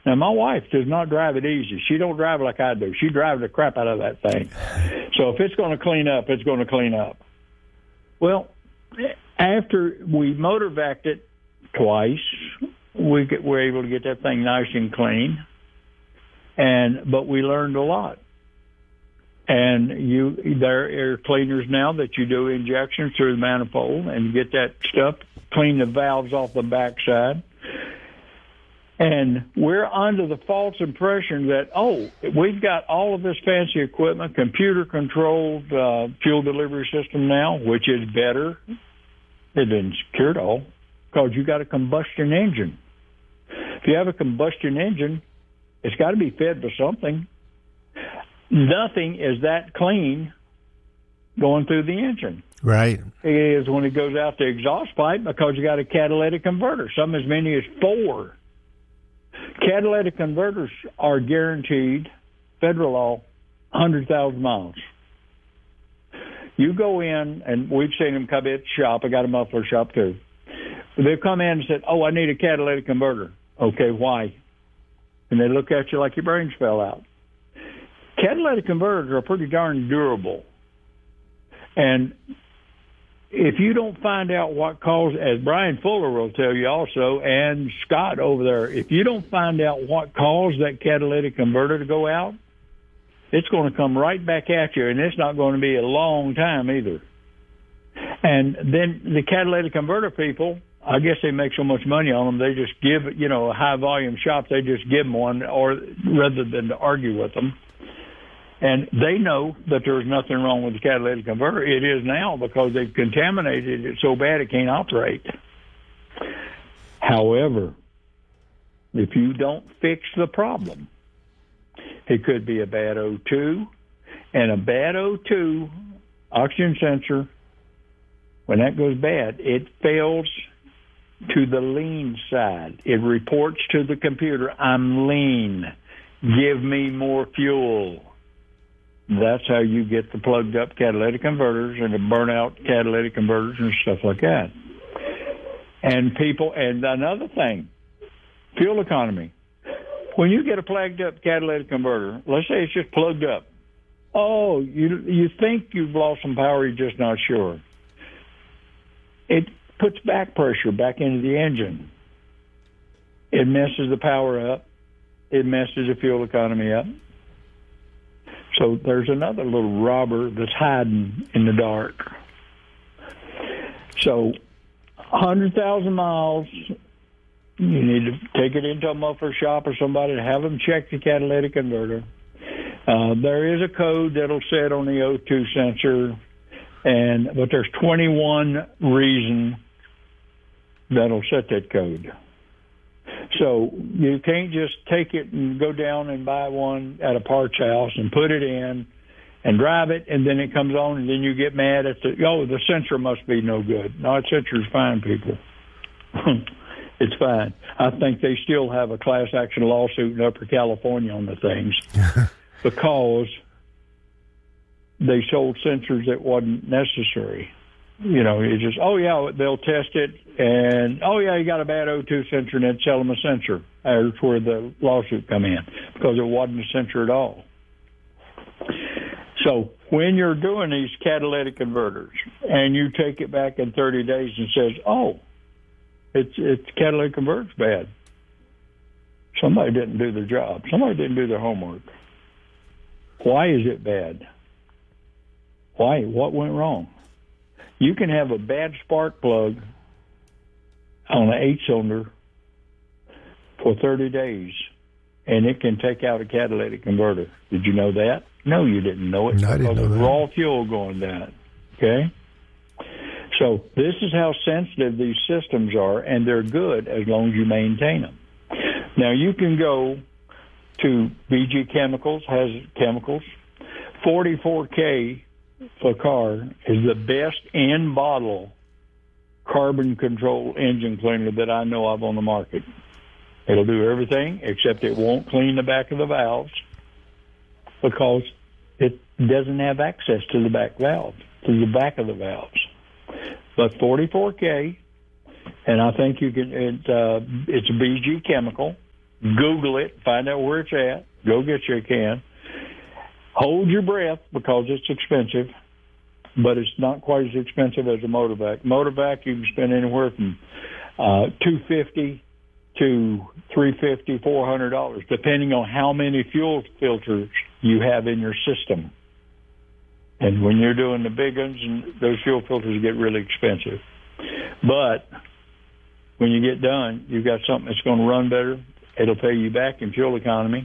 Now, my wife does not drive it easy. She don't drive it like I do. She drives the crap out of that thing. So if it's going to clean up, it's going to clean up. Well, after we motor vacked it twice, we were able to get that thing nice and clean. But we learned a lot. And there are cleaners now that you do injections through the manifold and get that stuff, clean the valves off the backside. And we're under the false impression that, we've got all of this fancy equipment, computer-controlled fuel delivery system now, which is better. It didn't cure it all because you got a combustion engine. If you have a combustion engine, it's got to be fed with something. Nothing is that clean going through the engine. Right. It is when it goes out the exhaust pipe because you got a catalytic converter, some as many as 4. Catalytic converters are guaranteed, federal law, 100,000 miles. You go in, and we've seen them come in the shop. I got a muffler shop, too. They've come in and said, I need a catalytic converter. Okay, why? And they look at you like your brains fell out. Catalytic converters are pretty darn durable. And if you don't find out what caused, as Brian Fuller will tell you also, and Scott over there, if you don't find out what caused that catalytic converter to go out, it's going to come right back at you, and it's not going to be a long time either. And then the catalytic converter people, I guess they make so much money on them, they just give, a high-volume shop, they just give them one, or rather than to argue with them. And they know that there's nothing wrong with the catalytic converter. It is now because they've contaminated it so bad it can't operate. However, if you don't fix the problem, it could be a bad O2. And a bad O2 oxygen sensor, when that goes bad, it fails to the lean side. It reports to the computer, I'm lean. Give me more fuel. That's how you get the plugged up catalytic converters and the burnout catalytic converters and stuff like that. And another thing, fuel economy. When you get a plugged up catalytic converter, let's say it's just plugged up. You think you've lost some power, you're just not sure. It puts back pressure back into the engine. It messes the power up. It messes the fuel economy up. So there's another little robber that's hiding in the dark. So 100,000 miles, you need to take it into a muffler shop or somebody to have them check the catalytic converter. There is a code that'll set on the O2 sensor, but there's 21 reasons that'll set that code. So you can't just take it and go down and buy one at a parts house and put it in and drive it, and then it comes on, and then you get mad at the sensor must be no good. No, the sensor's fine, people. It's fine. I think they still have a class action lawsuit in Upper California on the things because they sold sensors that wasn't necessary. It's just, they'll test it, and, you got a bad O2 sensor, and then sell them a sensor. That's where the lawsuit come in, because it wasn't a sensor at all. So when you're doing these catalytic converters, and you take it back in 30 days and says, it's catalytic converter's bad, somebody didn't do their job. Somebody didn't do their homework. Why is it bad? Why? What went wrong? You can have a bad spark plug on an 8-cylinder for 30 days, and it can take out a catalytic converter. Did you know that? No, you didn't know it. No, I didn't know that. Raw fuel going down. Okay? So this is how sensitive these systems are, and they're good as long as you maintain them. Now, you can go to BG Chemicals, has chemicals. 44K for car is the best in-bottle carbon control engine cleaner that I know of on the market. It'll do everything except it won't clean the back of the valves because it doesn't have access to the back valve, to the back of the valves. But 44K, and I think you can. It's a BG Chemical, Google it, find out where it's at. Go get you a can. Hold your breath because it's expensive, but it's not quite as expensive as a Motorvac. Motorvac, you can spend anywhere from $250 to $350, $400, depending on how many fuel filters you have in your system. And when you're doing the big ones, and those fuel filters get really expensive. But when you get done, you've got something that's going to run better. It'll pay you back in fuel economy.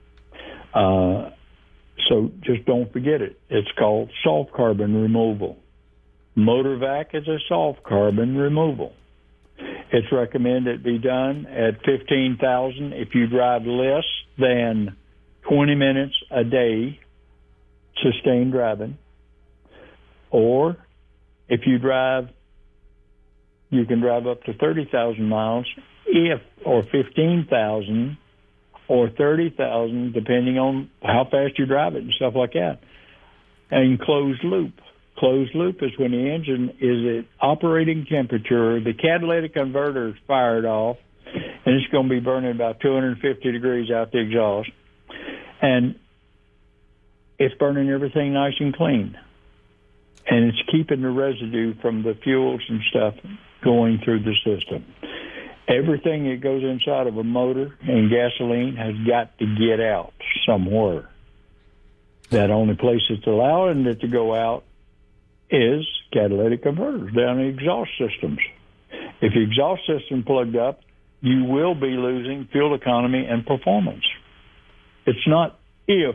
So just don't forget it. It's called soft carbon removal. Motorvac is a soft carbon removal. It's recommended it be done at 15,000 if you drive less than 20 minutes a day, sustained driving. Or if you drive, you can drive up to 30,000 miles or 15,000 or 30,000, depending on how fast you drive it and stuff like that. And closed loop. Closed loop is when the engine is at operating temperature, the catalytic converter is fired off, and it's going to be burning about 250 degrees out the exhaust. And it's burning everything nice and clean. And it's keeping the residue from the fuels and stuff going through the system. Everything that goes inside of a motor and gasoline has got to get out somewhere. That only place it's allowing it to go out is catalytic converters down the exhaust systems. If the exhaust system plugged up, you will be losing fuel economy and performance. It's not if.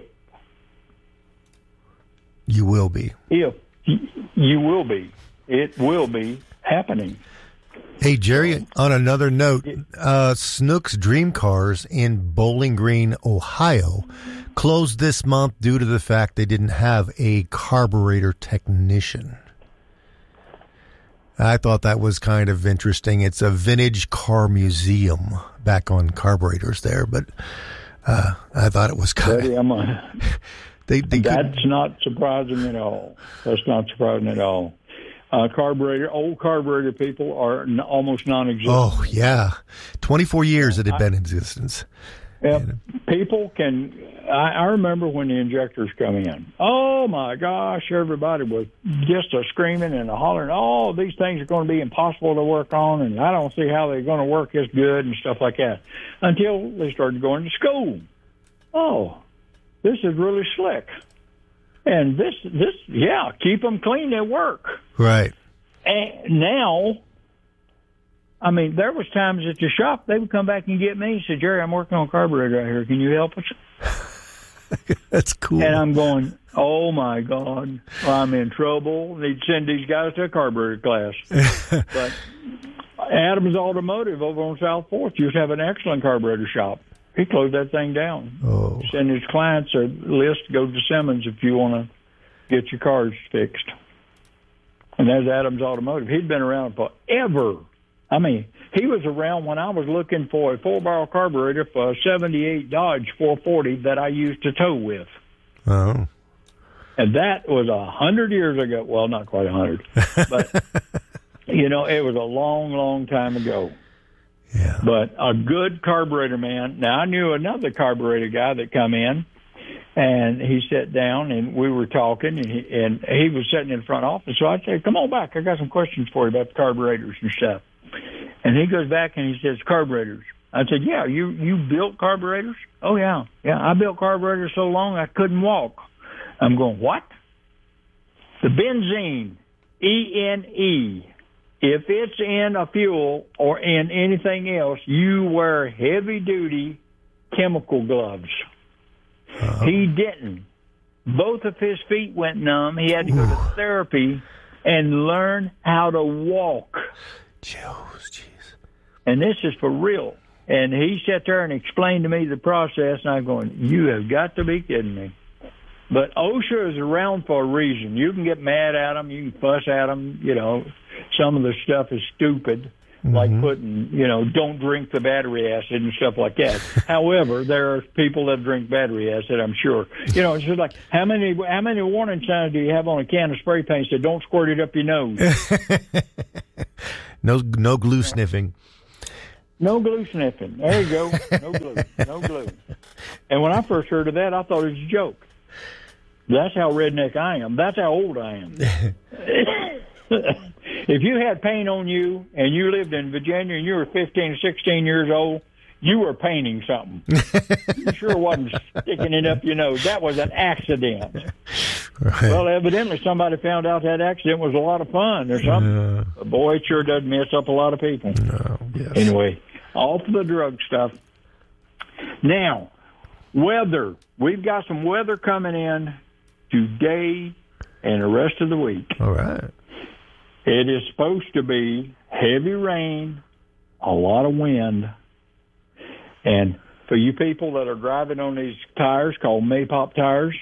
You will be. If. You will be. It will be happening. Hey, Jerry, on another note, Snook's Dream Cars in Bowling Green, Ohio, closed this month due to the fact they didn't have a carburetor technician. I thought that was kind of interesting. It's a vintage car museum back on carburetors there, but I thought it was kind of... That's not surprising at all. That's not surprising at all. Old carburetor people are almost non-existent. Oh, yeah. 24 years it had been in existence. Yeah, people can... I remember when the injectors come in. Oh, my gosh, everybody was just a screaming and a hollering, oh, these things are going to be impossible to work on, and I don't see how they're going to work as good and stuff like that, until they started going to school. Oh, this is really slick. And this, keep them clean, they work. Right. And now, I mean, there was times at the shop, they would come back and get me and say, Jerry, I'm working on a carburetor out here. Can you help us? That's cool. And I'm going, oh, my God, I'm in trouble. They'd send these guys to a carburetor class. But Adams Automotive over on South 4th used to have an excellent carburetor shop. He closed that thing down. Oh. Send his clients a list, go to Simmons if you want to get your cars fixed. And that's Adams Automotive. He'd been around forever. I mean, he was around when I was looking for a 4-barrel carburetor for a 78 Dodge 440 that I used to tow with. Oh. And that was 100 years ago. Well, not quite 100. But, it was a long, long time ago. Yeah. But a good carburetor man. Now, I knew another carburetor guy that come in, and he sat down, and we were talking, and he was sitting in the front office. So I said, come on back. I got some questions for you about the carburetors and stuff. And he goes back, and he says, carburetors. I said, yeah, you built carburetors? Oh, yeah. Yeah, I built carburetors so long I couldn't walk. I'm going, what? The benzene, ENE. If it's in a fuel or in anything else, you wear heavy-duty chemical gloves. He didn't. Both of his feet went numb. He had to go to therapy and learn how to walk. Jeez. And this is for real. And he sat there and explained to me the process, and I'm going, you have got to be kidding me. But OSHA is around for a reason. You can get mad at them. You can fuss at them. Some of the stuff is stupid, like putting, don't drink the battery acid and stuff like that. However, there are people that drink battery acid, I'm sure. It's just like, how many warning signs do you have on a can of spray paint that don't squirt it up your nose? No glue sniffing. No glue sniffing. There you go. No glue. when I first heard of that, I thought it was a joke. That's how redneck I am. That's how old I am. If you had paint on you and you lived in Virginia and you were 15, 16 years old, you were painting something. You sure wasn't sticking it up your nose. That was an accident. Right. Well, evidently somebody found out that accident was a lot of fun or something. But boy, it sure does mess up a lot of people. No, yes. Anyway, off the drug stuff. Now, weather. We've got some weather coming in today and the rest of the week. All right. It is supposed to be heavy rain, a lot of wind, and for you people that are driving on these tires called Maypop tires,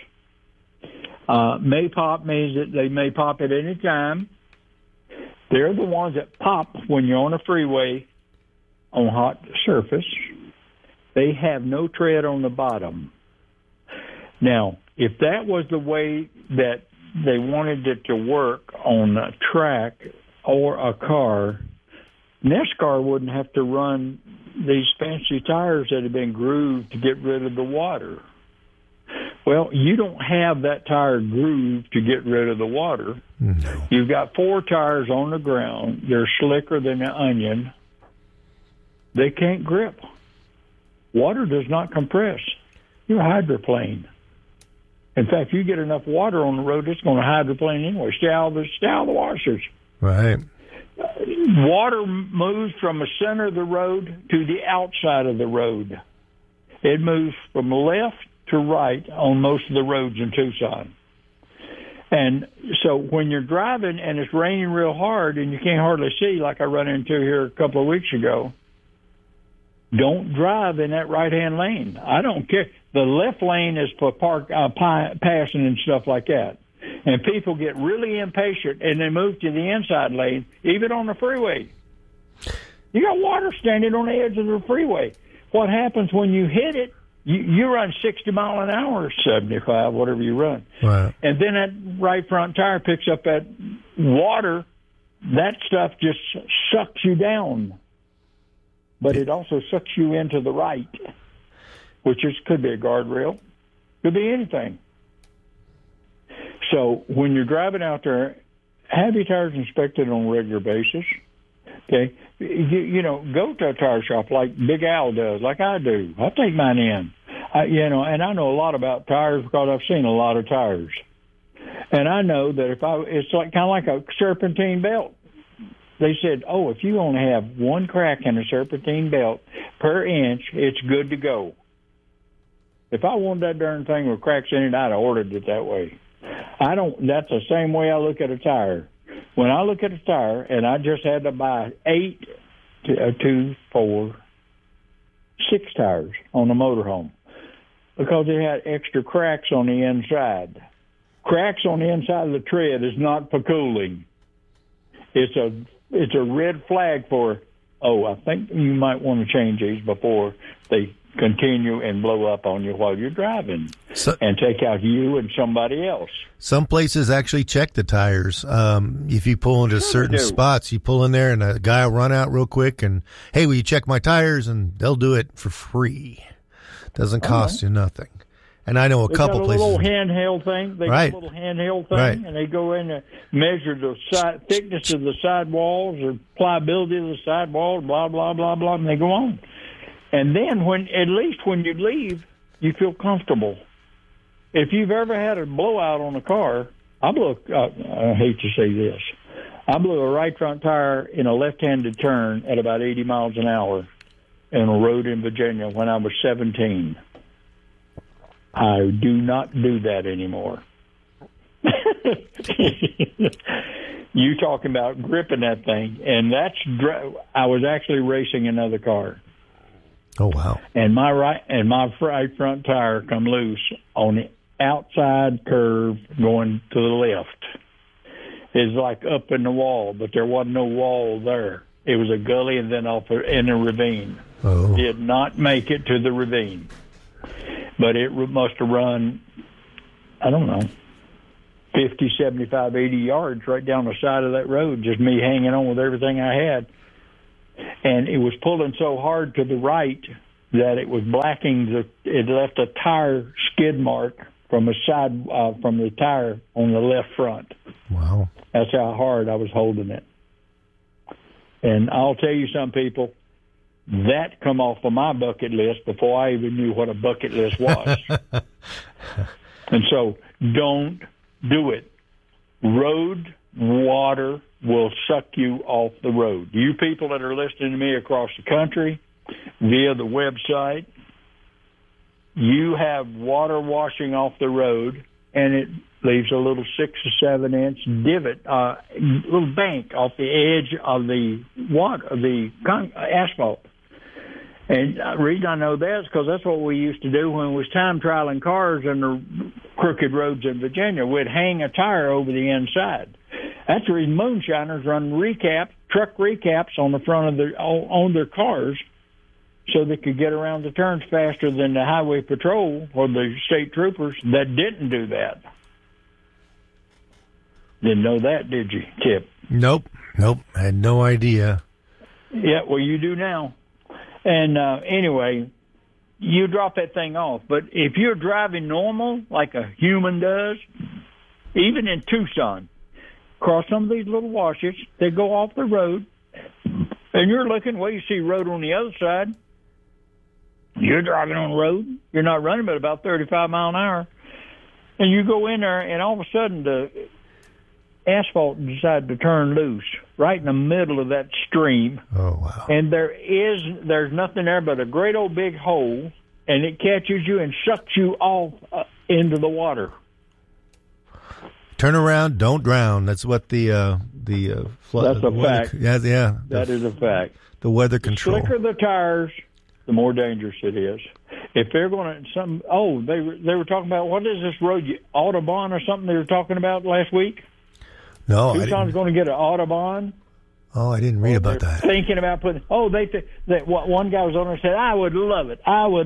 Maypop means that they may pop at any time. They're the ones that pop when you're on a freeway on hot surface. They have no tread on the bottom. Now, if that was the way that they wanted it to work on a track or a car, NASCAR wouldn't have to run these fancy tires that have been grooved to get rid of the water. Well, you don't have that tire grooved to get rid of the water. No. You've got 4 tires on the ground. They're slicker than an onion. They can't grip. Water does not compress. You're a hydroplane. In fact, you get enough water on the road, it's going to hydroplane anyway. Stay out of the washers. Right. Water moves from the center of the road to the outside of the road. It moves from left to right on most of the roads in Tucson. And so when you're driving and it's raining real hard and you can't hardly see, like I run into here a couple of weeks ago, don't drive in that right-hand lane. I don't care. The left lane is for passing and stuff like that. And people get really impatient, and they move to the inside lane, even on the freeway. You got water standing on the edge of the freeway. What happens when you hit it, you run 60 mile an hour, 75, whatever you run. Right. And then that right front tire picks up that water. That stuff just sucks you down. But it also sucks you into the right, which could be a guardrail, could be anything. So when you're driving out there, have your tires inspected on a regular basis. Okay, go to a tire shop like Big Al does, like I do. I take mine in, and I know a lot about tires because I've seen a lot of tires, and I know that it's like kind of like a serpentine belt. They said, if you only have one crack in a serpentine belt per inch, it's good to go. If I wanted that darn thing with cracks in it, I'd have ordered it that way. That's the same way I look at a tire. When I look at a tire, and I just had to buy 8, 2, 4, 6 tires on the motorhome because they had extra cracks on the inside. Cracks on the inside of the tread is not for cooling. It's a red flag for, I think you might want to change these before they continue and blow up on you while you're driving and take out you and somebody else. Some places actually check the tires. If you pull into certain spots, you pull in there and a guy will run out real quick and, hey, will you check my tires? And they'll do it for free. Doesn't cost you nothing. And I know a couple places. They got a little handheld thing. They got a little handheld thing, and they go in and measure the thickness of the sidewalls or pliability of the sidewalls, blah, blah, blah, blah, and they go on. And then at least when you leave, you feel comfortable. If you've ever had a blowout on a car, I hate to say this, I blew a right front tire in a left-handed turn at about 80 miles an hour on a road in Virginia when I was 17. I do not do that anymore. You talking about gripping that thing, and I was actually racing another car. Oh wow! And my right front tire come loose on the outside curve going to the left. It's like up in the wall, but there wasn't no wall there. It was a gully and then in a ravine. Oh. Did not make it to the ravine. But it must have run, I don't know, 50, 75, 80 yards right down the side of that road, just me hanging on with everything I had. And it was pulling so hard to the right that it was blacking. It left a tire skid mark from a side from the tire on the left front. Wow. That's how hard I was holding it. And I'll tell you, some people, that come off of my bucket list before I even knew what a bucket list was. And so don't do it. Road water will suck you off the road. You people that are listening to me across the country via the website, you have water washing off the road, and it leaves a little 6 or 7 inch divot, little bank off the edge of the water, of the asphalt. And the reason I know that is because that's what we used to do when it was time trialing cars in the crooked roads in Virginia. We'd hang a tire over the inside. That's the reason moonshiners run truck recaps on the front of on their cars, so they could get around the turns faster than the highway patrol or the state troopers that didn't do that. Didn't know that, did you, Kip? Nope. I had no idea. Yeah, well, you do now. And anyway, you drop that thing off. But if you're driving normal, like a human does, even in Tucson, cross some of these little washes, they go off the road, and you're looking, well, you see road on the other side. You're driving on the road. You're not running but about 35 miles an hour. And you go in there, and all of a sudden the asphalt decided to turn loose right in the middle of that stream. Oh, wow. And there's nothing there but a great old big hole, and it catches you and sucks you off into the water. Turn around, don't drown. That's what the flood. That's a fact. Yeah. That is a fact. The weather control. The slicker the tires, the more dangerous it is. If they're going to they were talking about, what is this road, Autobahn or something they were talking about last week? No, Tucson's going to get an Autobahn. Oh, I didn't read about that. Thinking about putting. One guy was on there and said, I would love it.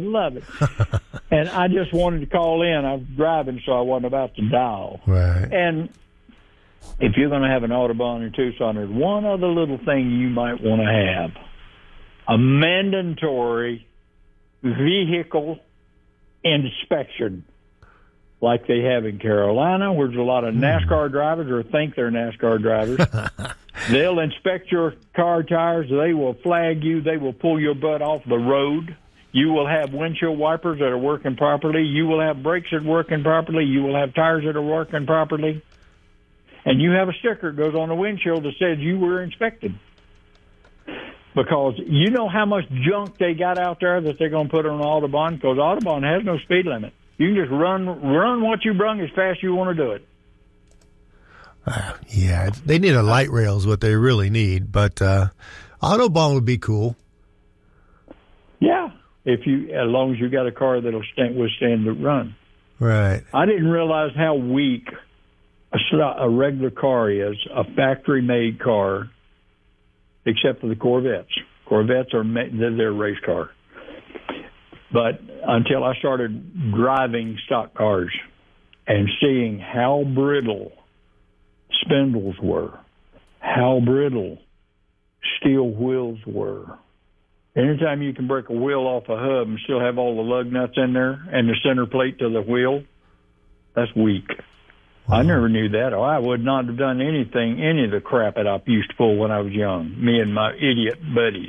And I just wanted to call in. I was driving, so I wasn't about to dial. Right. And if you're going to have an Autobahn in Tucson, there's one other little thing you might want to have: a mandatory vehicle inspection, like they have in Carolina, where there's a lot of NASCAR drivers or think they're NASCAR drivers. They'll inspect your car tires. They will flag you. They will pull your butt off the road. You will have windshield wipers that are working properly. You will have brakes that are working properly. You will have tires that are working properly. And you have a sticker that goes on the windshield that says you were inspected. Because you know how much junk they got out there that they're going to put on Autobahn? Because Autobahn has no speed limit. You can just run what you brung as fast as you want to do it. Yeah, they need a light rail is what they really need. But Autobahn would be cool. Yeah, as long as you got a car that'll withstand the run. Right. I didn't realize how weak a regular car is, a factory-made car, except for the Corvettes. Corvettes they're a race car. But until I started driving stock cars and seeing how brittle spindles were, how brittle steel wheels were. Anytime you can break a wheel off a hub and still have all the lug nuts in there and the center plate to the wheel, that's weak. Wow. I never knew that. I would not have done any of the crap that I used to pull when I was young, me and my idiot buddies.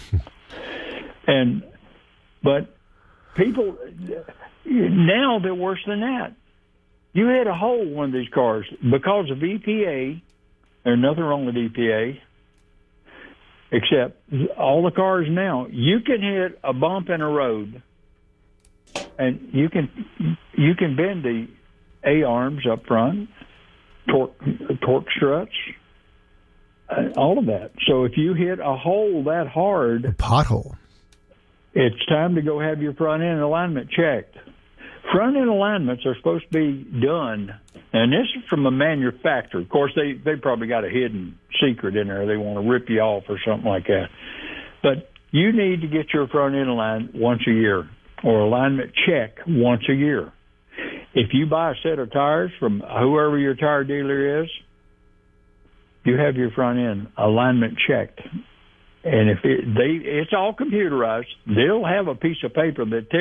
But people, now they're worse than that. You hit a hole in one of these cars because of EPA. There's nothing wrong with EPA, except all the cars now, you can hit a bump in a road, and you can bend the A-arms up front, torque struts, all of that. So if you hit a hole that hard, a pothole, it's time to go have your front end alignment checked. Front end alignments are supposed to be done, and this is from a manufacturer. Of course, they probably got a hidden secret in there. They want to rip you off or something like that. But you need to get your front end aligned once a year, or alignment check once a year. If you buy a set of tires from whoever your tire dealer is, you have your front end alignment checked And if it's all computerized, they'll have a piece of paper that tells